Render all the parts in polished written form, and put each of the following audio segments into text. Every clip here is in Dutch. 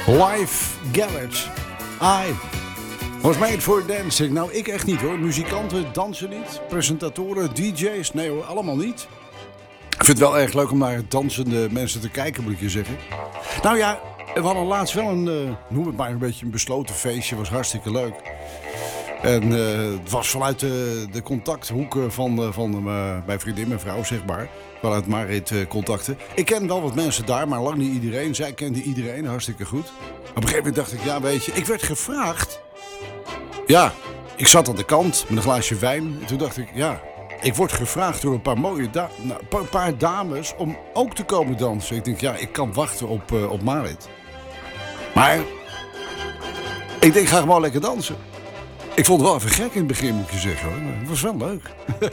Live Garage. I was made for dancing. Nou, ik echt niet hoor. Muzikanten dansen niet. Presentatoren, DJ's, nee hoor, allemaal niet. Ik vind het wel erg leuk om naar dansende mensen te kijken, moet ik je zeggen. Nou ja, we hadden laatst wel een, noem het maar een beetje een besloten feestje. Was hartstikke leuk. En het was vanuit de contacthoeken van mijn vriendin, mijn vrouw, zeg maar. Vanuit Marit contacten. Ik ken wel wat mensen daar, maar lang niet iedereen. Zij kende iedereen, hartstikke goed. Op een gegeven moment dacht ik, ja weet je, ik werd gevraagd. Ja, ik zat aan de kant met een glaasje wijn. En toen dacht ik, ja, ik word gevraagd door een paar mooie paar dames om ook te komen dansen. Ik denk, ja, ik kan wachten op Marit. Maar ik denk, ga gewoon lekker dansen. Ik vond het wel even gek in het begin, moet je zeggen hoor. Maar het was wel leuk.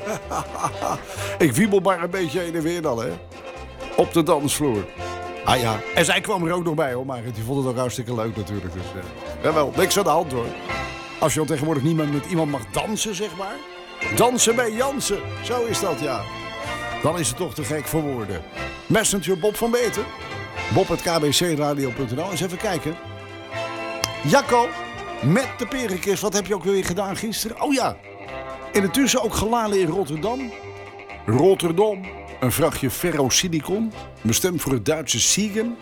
Ik wiebel maar een beetje heen en weer dan, hè. Op de dansvloer. Ah ja, en zij kwam er ook nog bij hoor, maar die vond het ook hartstikke leuk natuurlijk. Dus, jawel, niks aan de hand hoor. Als je al tegenwoordig niet meer met iemand mag dansen, zeg maar. Dansen bij Jansen, zo is dat ja. Dan is het toch te gek voor woorden. Messenger Bob van Beeten. Bob@kbcradio.nl. Eens even kijken. Jacco. Met de perenkist, wat heb je ook weer gedaan gisteren? Oh ja, in de tussen ook geladen in Rotterdam. Rotterdam, een vrachtje ferrosilicon, bestemd voor het Duitse Siegen.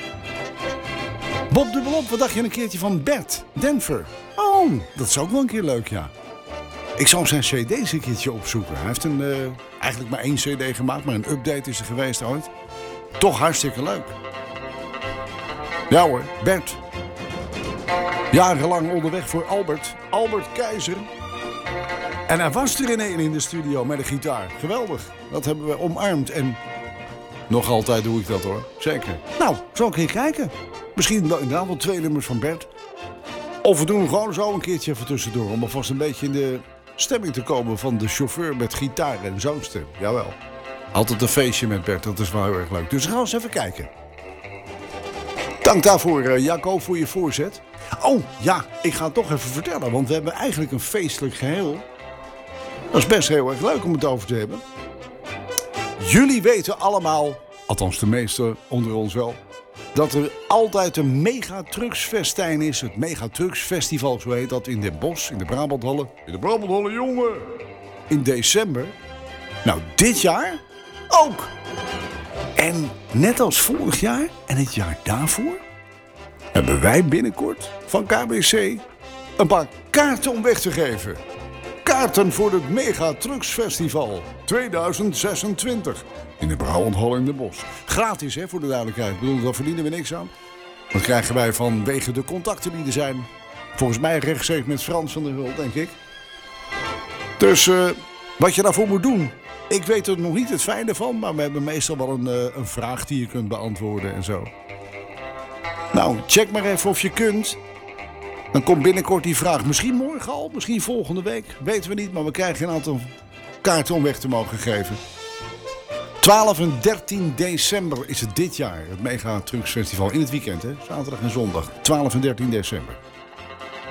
Bob dubbelop, wat dacht je een keertje van Bert Denver? Oh, dat is ook wel een keer leuk, ja. Ik zal zijn cd's een keertje opzoeken. Hij heeft eigenlijk maar 1 cd gemaakt, maar een update is er geweest ooit. Toch hartstikke leuk. Ja hoor, Bert. Jarenlang onderweg voor Albert Keizer. En hij was er in de studio met een gitaar. Geweldig. Dat hebben we omarmd. En nog altijd doe ik dat hoor. Zeker. Nou, zal ik even kijken. Misschien inderdaad wel 2 nummers van Bert. Of we doen gewoon zo een keertje even tussendoor. Om alvast een beetje in de stemming te komen van de chauffeur met gitaar en zo'n stem. Jawel. Altijd een feestje met Bert. Dat is wel heel erg leuk. Dus gaan we eens even kijken. Dank daarvoor, Jacco, voor je voorzet. Oh, ja, ik ga het toch even vertellen, want we hebben eigenlijk een feestelijk geheel. Dat is best heel erg leuk om het over te hebben. Jullie weten allemaal, althans de meesten onder ons wel, dat er altijd een Megatrucksfestijn is. Het Megatrucksfestival, zo heet dat, in Den Bosch, in de Brabanthallen. In de Brabanthallen, jongen! In december. Nou, dit jaar ook. En net als vorig jaar en het jaar daarvoor hebben wij binnenkort van KBC een paar kaarten om weg te geven. Kaarten voor het Mega Trucks Festival 2026 in de Brabanthallen in Den Bosch. Gratis hè, voor de duidelijkheid. Ik bedoel, daar verdienen we niks aan. Dat krijgen wij vanwege de contacten die er zijn. Volgens mij rechtstreeks met Frans van der Hul, denk ik. Dus wat je daarvoor moet doen. Ik weet er nog niet het fijne van, maar we hebben meestal wel een vraag die je kunt beantwoorden en zo. Nou, check maar even of je kunt. Dan komt binnenkort die vraag. Misschien morgen al, misschien volgende week. Weten we niet, maar we krijgen een aantal kaarten om weg te mogen geven. 12 en 13 december is het dit jaar. Het Mega Trucks Festival in het weekend, hè? Zaterdag en zondag. 12 en 13 december.